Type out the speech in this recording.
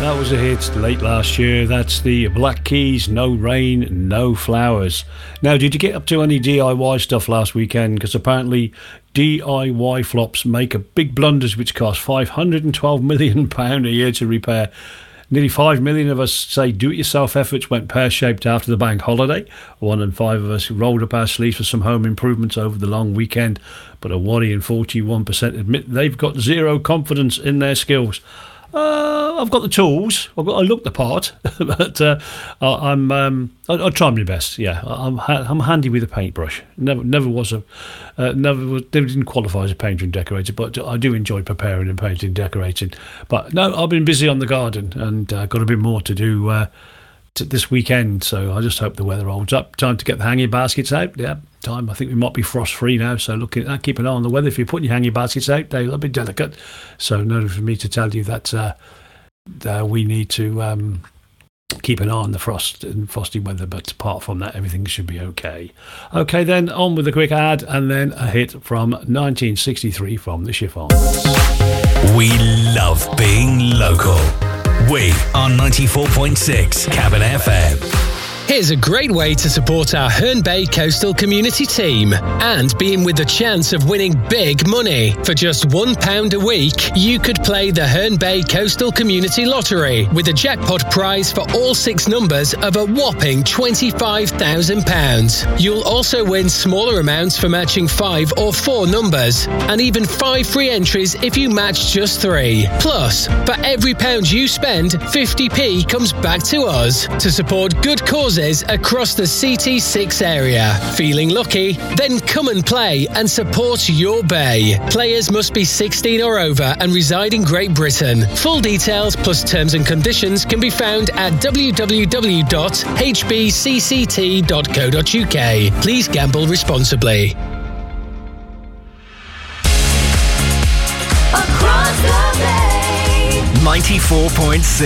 That was a hit late last year. That's the Black Keys, No Rain, No Flowers. Now, did you get up to any DIY stuff last weekend? Because apparently DIY flops make a big blunders which cost £512 million a year to repair. Nearly 5 million of us say do-it-yourself efforts went pear-shaped after the bank holiday. 1 in 5 of us rolled up our sleeves for some home improvements over the long weekend. But a worrying 41% admit they've got zero confidence in their skills. I've got the tools. I look the part, but I'll try my best. Yeah, I'm handy with a paintbrush. Never didn't qualify as a painter and decorator, but I do enjoy preparing and painting and decorating. But no, I've been busy on the garden and got a bit more to do this weekend. So I just hope the weather holds up. Time to get the hanging baskets out. Yeah, time. I think we might be frost free now. So looking at that, keep an eye on the weather. If you're putting your hanging baskets out, they'll be delicate. So no for me to tell you that we need to keep an eye on the frost and frosty weather. But apart from that, everything should be okay. Okay, then on with a quick ad and then a hit from 1963 from the Chiffons. We love being local. We are 94.6 Cabin FM. Here's a great way to support our Herne Bay Coastal Community team and be in with the chance of winning big money. For just £1 a week, you could play the Herne Bay Coastal Community Lottery with a jackpot prize for all 6 numbers of a whopping £25,000. You'll also win smaller amounts for matching 5 or 4 numbers and even 5 free entries if you match just 3. Plus, for every £1 you spend, 50p comes back to us to support good causes across the CT6 area. Feeling lucky? Then come and play and support your bay. Players must be 16 or over and reside in Great Britain. Full details plus terms and conditions can be found at www.hbcct.co.uk. Please gamble responsibly. Across the bay. 94.6